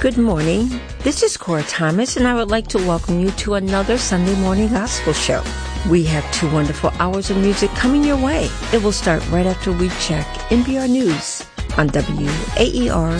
Good morning. This is Cora Thomas, and I would like to welcome you to another Sunday morning gospel show. We have 2 wonderful hours of music coming your way. It will start right after we check NPR News on WAER